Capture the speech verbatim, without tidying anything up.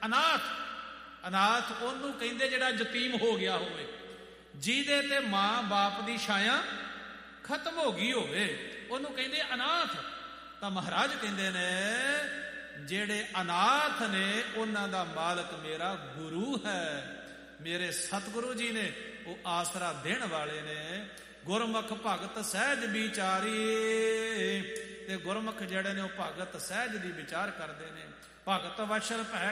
ਅਨਾਥ, ਅਨਾਥ ਉਹਨੂੰ ਕਹਿੰਦੇ ਜਿਹੜਾ ਯਤੀਮ ਹੋ ਗਿਆ ਹੋਵੇ, ਜਿਹਦੇ ਤੇ ਮਾਂ ਬਾਪ ਦੀ ਛਾਇਆ ਖਤਮ ਹੋ ਗਈ ਹੋਵੇ, ਉਹਨੂੰ ਕਹਿੰਦੇ ਅਨਾਥ। ਤਾਂ ਮਹਾਰਾਜ ਕਹਿੰਦੇ ਨੇ ਜਿਹੜੇ ਅਨਾਥ ਨੇ ਉਹਨਾਂ ਦਾ ਮਾਲਕ ਮੇਰਾ ਗੁਰੂ ਹੈ, ਮੇਰੇ ਸਤਿਗੁਰੂ ਜੀ ਨੇ, ਉਹ ਆਸਰਾ ਦੇਣ ਵਾਲੇ ਨੇ। ਗੁਰਮੁਖ ਭਗਤ ਸਹਿਜ ਵਿਚਾਰੀ, ਤੇ ਗੁਰਮੁਖ ਜਿਹੜੇ ਨੇ ਉਹ ਭਗਤ ਸਹਿਜ ਦੀ ਵਿਚਾਰ ਕਰਦੇ ਨੇ। ਭਗਤ ਵਸ਼ਲ ਭੈ